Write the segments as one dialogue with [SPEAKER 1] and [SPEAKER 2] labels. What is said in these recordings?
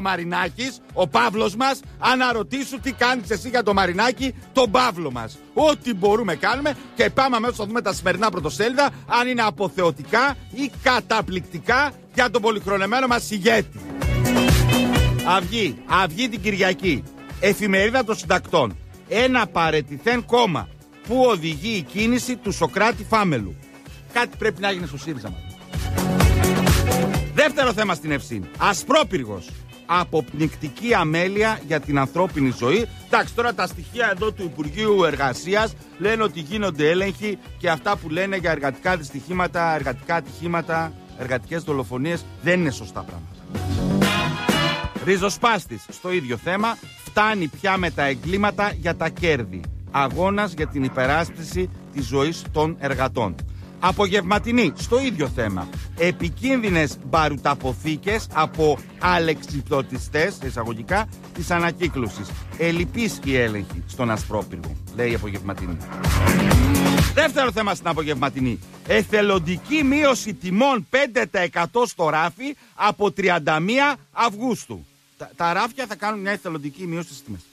[SPEAKER 1] Μαρινάκης, ο Παύλος μας, αναρωτήσου τι κάνεις εσύ για το Μαρινάκη, τον Παύλο μας. Ό,τι μπορούμε κάνουμε και πάμε αμέσως να δούμε τα σημερινά πρωτοσέλιδα, αν είναι αποθεωτικά καταπληκτικά για τον πολυχρονεμένο μας ηγέτη. Αυγή την Κυριακή. Εφημερίδα των Συντακτών. Ένα παρετηθέν κόμμα που οδηγεί η κίνηση του Σωκράτη Φάμελου. Κάτι πρέπει να έγινε στο ΣΥΡΙΖΑ μας. Δεύτερο θέμα στην Ευσύνη. Ασπρόπυργος. Αποπνικτική αμέλεια για την ανθρώπινη ζωή. Εντάξει, τώρα τα στοιχεία εδώ του Υπουργείου Εργασίας λένε ότι γίνονται έλεγχοι και αυτά που λένε για εργατικά δυστυχήματα, εργατικά ατυχήματα, εργατικές δολοφονίες δεν είναι σωστά πράγματα. Ριζοσπάστης στο ίδιο θέμα. Φτάνει πια με τα εγκλήματα για τα κέρδη. Αγώνας για την υπεράσπιση της ζωής των εργατών. Απογευματινή στο ίδιο θέμα. Επικίνδυνες μπαρουταποθήκες από αλεξιπτωτιστές, εισαγωγικά, της ανακύκλωσης. Ελλειπής η έλεγχη στον Ασπρόπυργο, λέει η Απογευματινή. Δεύτερο θέμα στην Απογευματινή. Εθελοντική μείωση τιμών 5% στο ράφι από 31 Αυγούστου. Τα ράφια θα κάνουν μια εθελοντική μείωση στις τιμές.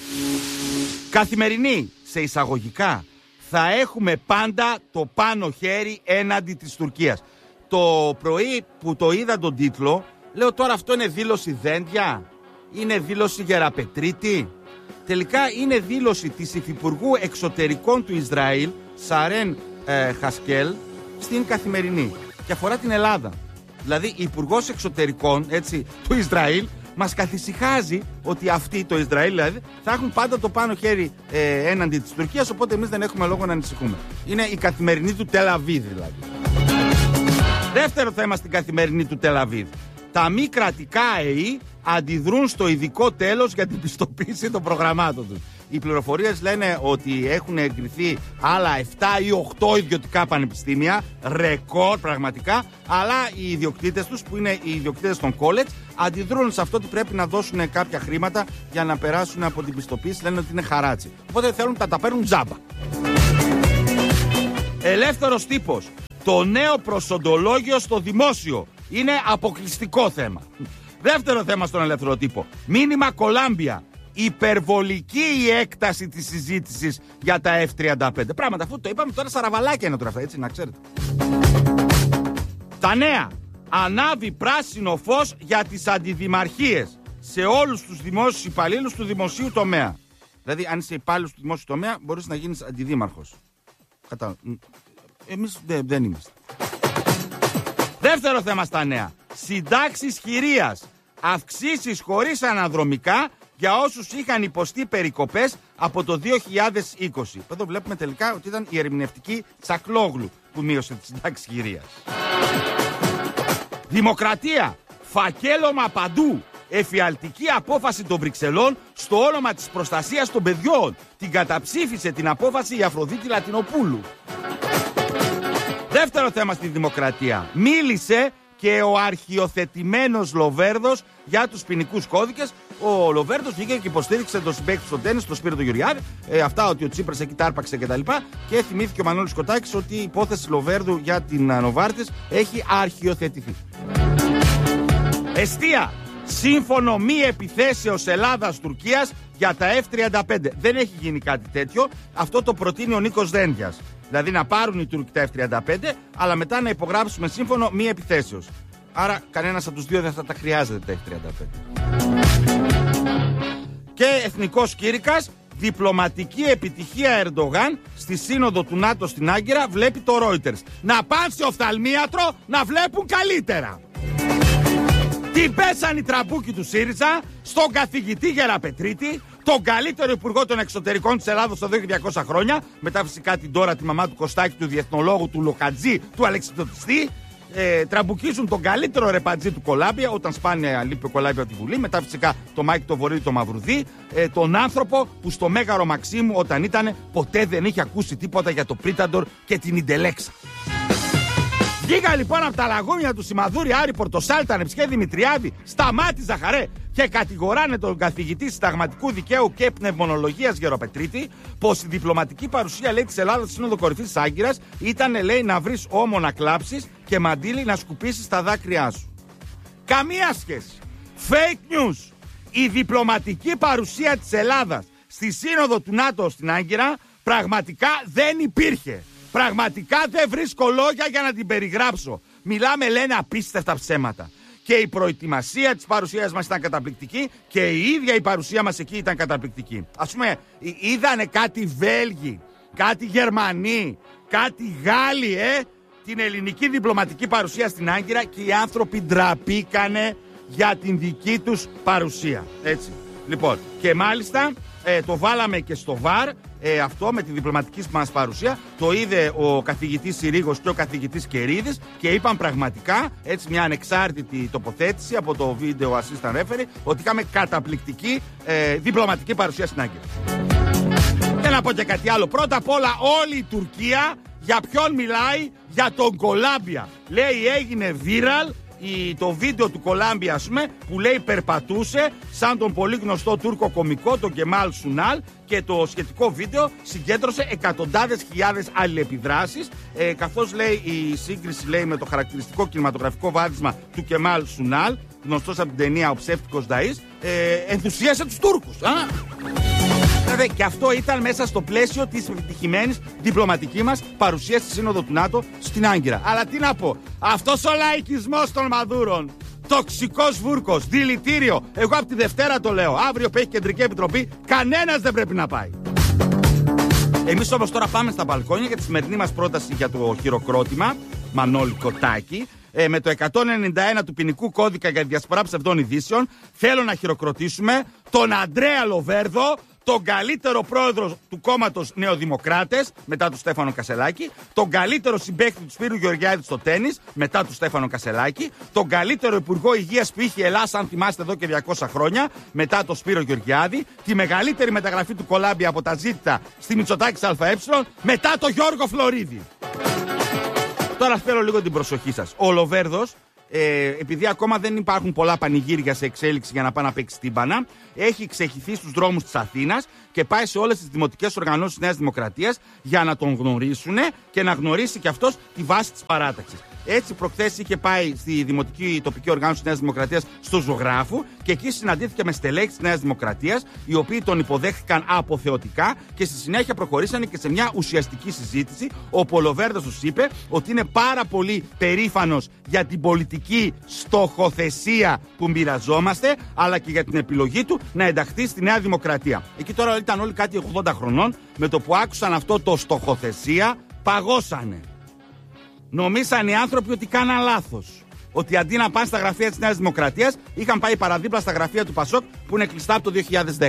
[SPEAKER 1] Καθημερινή, σε εισαγωγικά. Θα έχουμε πάντα το πάνω χέρι έναντι της Τουρκίας. Το πρωί που το είδα τον τίτλο, λέω τώρα αυτό είναι δήλωση Δένδια, είναι δήλωση Γεραπετρίτη. Τελικά είναι δήλωση της Υφυπουργού Εξωτερικών του Ισραήλ, Σαρέν Χασκέλ, στην Καθημερινή. Και αφορά την Ελλάδα. Δηλαδή η Υπουργός Εξωτερικών του Ισραήλ μας καθησυχάζει ότι αυτοί, το Ισραήλ δηλαδή, θα έχουν πάντα το πάνω χέρι έναντι της Τουρκίας, οπότε εμείς δεν έχουμε λόγο να ανησυχούμε. Είναι η Καθημερινή του Τελαβίδ δηλαδή. Δεύτερο θέμα στην Καθημερινή του Τελαβίδ. Τα μη κρατικά ΑΕΗ αντιδρούν στο ειδικό τέλος για την πιστοποίηση των προγραμμάτων τους. Οι πληροφορίες λένε ότι έχουν εγκριθεί άλλα 7 ή 8 ιδιωτικά πανεπιστήμια, ρεκόρ πραγματικά, αλλά οι ιδιοκτήτες τους, που είναι οι ιδιοκτήτες των college, αντιδρούν σε αυτό ότι πρέπει να δώσουν κάποια χρήματα για να περάσουν από την πιστοποίηση, λένε ότι είναι χαράτσι. Οπότε θέλουν να τα παίρνουν τζάμπα. Ελεύθερος τύπος. Το νέο προσοντολόγιο στο δημόσιο είναι αποκλειστικό θέμα. Δεύτερο θέμα στον ελεύθερο τύπο. Μήνυμα Κολάμπια. Υπερβολική η έκταση της συζήτησης για τα F-35. Πράγματα αφού το είπαμε τώρα, σαραβαλάκια είναι τώρα αυτά, έτσι να ξέρετε. Τα νέα. Ανάβει πράσινο φως για τις αντιδημαρχίες σε όλους τους δημόσιους υπαλλήλους του δημοσίου τομέα. Δηλαδή αν είσαι υπάλληλος του δημόσιου τομέα μπορείς να γίνεις αντιδήμαρχος. Εμείς δεν είμαστε. Δεύτερο θέμα στα νέα. Συντάξεις χειρίας. Αυξήσεις χωρίς αναδρομικά για όσους είχαν υποστεί περικοπές από το 2020. Εδώ βλέπουμε τελικά ότι ήταν η ερμηνευτική Τσακλόγλου που μείωσε τη συντάξη χειρίας. Δημοκρατία. Φακέλωμα παντού. Εφιαλτική απόφαση των Βρυξελών στο όνομα της προστασίας των παιδιών. Την καταψήφισε την απόφαση η Αφροδίτη Λατινοπούλου. Δεύτερο θέμα στη Δημοκρατία. Μίλησε και ο αρχιοθετημένος Λοβέρδος για τους ποινικούς κώδικες. Ο Λοβέρδος βγήκε και υποστήριξε τον συμπαίκτη στο τέννις, τον Σπύρο τον Γεωργιάδη. Αυτά ότι ο Τσίπρας εκεί τάρπαξε κτλ. Και θυμήθηκε ο Μανώλης Κοτάκης ότι η υπόθεση Λοβέρδου για την Νοβάρτης έχει αρχιοθετηθεί. Εστία. Σύμφωνο μη επιθέσεως Ελλάδας-Τουρκίας για τα F-35. Δεν έχει γίνει κάτι τέτοιο. Αυτό το προτείνει ο Νίκος Δένδιας. Δηλαδή να πάρουν οι Τούρκοι τα F-35, αλλά μετά να υπογράψουμε σύμφωνο μη επιθέσεως. Άρα κανένας από τους δύο δεν θα τα χρειάζεται τα F-35. Και εθνικός κήρυκας, διπλωματική επιτυχία Ερντογάν στη σύνοδο του ΝΑΤΟ στην Άγκυρα, βλέπει το Reuters. Να πάνε σε οφθαλμίατρο να βλέπουν καλύτερα. Την πέσαν οι τραμπούκοι του ΣΥΡΙΖΑ στον καθηγητή Γεραπετρίτη, τον καλύτερο υπουργό των εξωτερικών της Ελλάδος εδώ και 200 χρόνια, μετά φυσικά την τώρα τη μαμά του Κωστάκη, του διεθνολόγου, του Λοκατζή, του αλεξιπτωτιστή. Τραμπουκίζουν τον καλύτερο ρεπατζή του Κολάμπια, όταν σπάνια λείπει ο Κολάμπια από τη Βουλή. Μετά φυσικά το Μάικ το Βορύδη το Μαυρουδί. Τον άνθρωπο που στο Μέγαρο Μαξίμου όταν ήταν ποτέ δεν είχε ακούσει τίποτα για το Πρίταντορ και την Ιντελέξα. Βγήκα λοιπόν από τα λαγούμια του Σιμαδούρη, Άρη Πορτοσάλτα, Νεψιέ Δημητριάδη, Σταμάτη Ζαχαρέ και κατηγοράνε τον καθηγητή συνταγματικού δικαίου και πνευμονολογίας Γεροπετρίτη πως η διπλωματική παρουσία, λέει, της Ελλάδας στη Σύνοδο Κορυφής της Άγκυρας ήταν, λέει, να βρεις ώμο να κλάψεις και μαντίλι να σκουπίσεις τα δάκρυά σου. Καμία σχέση. Fake news. Η διπλωματική παρουσία της Ελλάδας στη σύνοδο του ΝΑΤΟ στην Άγκυρα πραγματικά δεν υπήρχε. Πραγματικά δεν βρίσκω λόγια για να την περιγράψω. Μιλάμε, λένε, απίστευτα ψέματα. Και η προετοιμασία της παρουσίας μας ήταν καταπληκτική και η ίδια η παρουσία μας εκεί ήταν καταπληκτική. Ας πούμε, είδανε κάτι Βέλγοι, κάτι Γερμανοί, κάτι Γάλλοι, την ελληνική διπλωματική παρουσία στην Άγκυρα και οι άνθρωποι ντραπήκανε για την δική τους παρουσία. Έτσι. Λοιπόν, και μάλιστα το βάλαμε και στο ΒΑΡ αυτό με τη διπλωματική μας παρουσία. Το είδε ο καθηγητής Συρίγος και ο καθηγητής Κερίδης και είπαν πραγματικά, έτσι, μια ανεξάρτητη τοποθέτηση από το βίντεο assistant referee, ότι είχαμε καταπληκτική διπλωματική παρουσία στην Άγκυρα. Και να πω και κάτι άλλο. Πρώτα απ' όλα, όλη η Τουρκία για ποιον μιλάει? Για τον Κολάμπια. Λέει, έγινε viral το βίντεο του Κολάμπια, ας πούμε, που λέει περπατούσε σαν τον πολύ γνωστό Τούρκο κωμικό, τον Κεμάλ Σουνάλ, και το σχετικό βίντεο συγκέντρωσε εκατοντάδες χιλιάδες αλληλεπιδράσεις, καθώς λέει η σύγκριση, λέει, με το χαρακτηριστικό κινηματογραφικό βάδισμα του Κεμάλ Σουνάλ, γνωστός από την ταινία Ο Ψεύτικος Νταΐς, ενθουσίασε τους Τούρκους. Και αυτό ήταν μέσα στο πλαίσιο της επιτυχημένης διπλωματικής μας παρουσίας στη Σύνοδο του ΝΑΤΟ στην Άγκυρα. Αλλά τι να πω, αυτός ο λαϊκισμός των Μαδούρων, τοξικός βούρκος, δηλητήριο, εγώ από τη Δευτέρα το λέω, αύριο που έχει κεντρική επιτροπή, κανένας δεν πρέπει να πάει. Εμείς όμως τώρα πάμε στα μπαλκόνια για τη σημερινή μας πρόταση για το χειροκρότημα, Μανώλη Κοτάκη. Με το 191 του ποινικού κώδικα για διασπορά ψευδών ειδήσεων, θέλω να χειροκροτήσουμε τον Αντρέα Λοβέρδο, τον καλύτερο πρόεδρο του κόμματος Νεοδημοκράτες μετά του Στέφανο Κασελάκη, τον καλύτερο συμπαίκτη του Σπύρου Γεωργιάδη στο τένις μετά του Στέφανο Κασελάκη, τον καλύτερο υπουργό υγείας που είχε η Ελλάδα, αν θυμάστε, εδώ και 200 χρόνια μετά το Σπύρο Γεωργιάδη, τη μεγαλύτερη μεταγραφή του Κολάμπια από τα ζήτητα στη Μητσοτάκης ΑΕ μετά το Γιώργο Φλωρίδη. Τώρα θέλω λίγο την προσοχή σας. Ο Λοβέρδος, επειδή ακόμα δεν υπάρχουν πολλά πανηγύρια σε εξέλιξη για να πάει να παίξει τύμπανα, έχει ξεχυθεί στους δρόμους της Αθήνας και πάει σε όλες τις δημοτικές οργανώσεις της Νέας Δημοκρατίας για να τον γνωρίσουν και να γνωρίσει και αυτός τη βάση της παράταξης. Έτσι, προχθές είχε πάει στη δημοτική τοπική οργάνωση της Νέας Δημοκρατίας στο Ζωγράφου και εκεί συναντήθηκε με στελέχη της Νέας Δημοκρατίας, οι οποίοι τον υποδέχθηκαν αποθεωτικά και στη συνέχεια προχωρήσανε και σε μια ουσιαστική συζήτηση, όπου ο Λοβέρδος τους είπε ότι είναι πάρα πολύ περήφανος για την πολιτική στοχοθεσία που μοιραζόμαστε, αλλά και για την επιλογή του να ενταχθεί στη Νέα Δημοκρατία. Εκεί τώρα ήταν όλοι κάτι 80 χρονών, με το που άκουσαν αυτό το στοχοθεσία, παγώσανε. Νομίσαν οι άνθρωποι ότι κάναν λάθος. Ότι αντί να πάνε στα γραφεία της Νέας Δημοκρατίας, είχαν πάει παραδίπλα στα γραφεία του Πασόκ που είναι κλειστά από το 2010.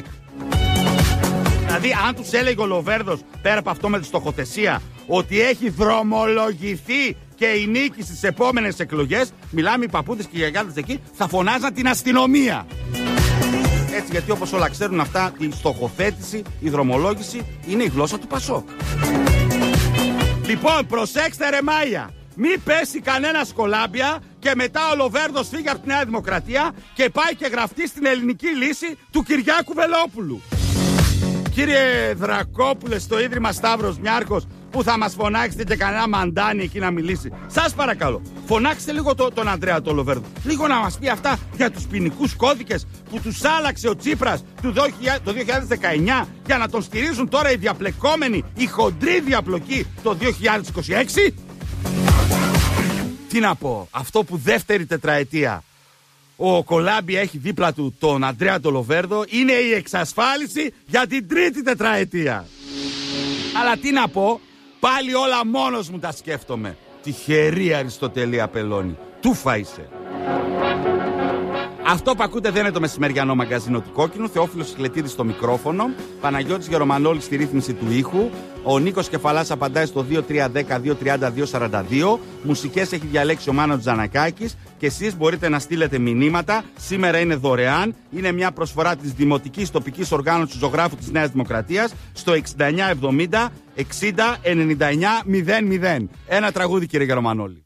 [SPEAKER 1] Δηλαδή, αν τους έλεγε ο Λοβέρδος, πέρα από αυτό με τη στοχοθεσία, ότι έχει δρομολογηθεί και η νίκη στις επόμενες εκλογές, μιλάμε οι παππούδες και οι γιαγιάδες εκεί, θα φωνάζαν την αστυνομία. Έτσι, γιατί όπως όλα ξέρουν αυτά, η στοχοθέτηση, η δρομολόγηση είναι η γλώσσα του Πασόκ. Λοιπόν, προσέξτε ρε Μάια, μη πέσει κανένα Κολάμπια και μετά ο Λοβέρδος φύγει από τη Νέα Δημοκρατία και πάει και γραφτεί στην ελληνική λύση του Κυριάκου Βελόπουλου. Κύριε Δρακόπουλε, στο Ίδρυμα Σταύρος Μιάρχος, που θα μας φωνάξετε και κανένα μαντάνι εκεί να μιλήσει, σας παρακαλώ, φωνάξτε λίγο τον Ανδρέα τον Λοβέρδο, λίγο να μας πει αυτά για τους ποινικούς κώδικες που τους άλλαξε ο Τσίπρας το 2019 για να τον στηρίζουν τώρα οι διαπλεκόμενοι, η χοντρή διαπλοκή το 2026. Τι να πω, αυτό που δεύτερη τετραετία ο Κολάμπια έχει δίπλα του τον Αντρέα τον Λοβέρδο είναι η εξασφάλιση για την τρίτη τετραετία. Αλλά τι να πω, πάλι όλα μόνος μου τα σκέφτομαι. Τυχερή Αριστοτελή Απελώνη, τούφα είσαι. Αυτό που ακούτε δεν είναι το μεσημεριανό μαγκαζίνο του Κόκκινου. Θεόφιλος Σικλετίδης στο μικρόφωνο, Παναγιώτης Γερομανόλης στη ρύθμιση του ήχου, ο Νίκος Κεφαλάς απαντάει στο 2310-230-242. Μουσικές έχει διαλέξει ο Μάνος Τζανακάκης και εσείς μπορείτε να στείλετε μηνύματα. Σήμερα είναι δωρεάν. Είναι μια προσφορά της Δημοτικής Τοπικής Οργάνωσης του Ζωγράφου της Νέας Δημοκρατίας στο 6970 60 99 00. Ένα τραγούδι, κύριε Γερομανόλη.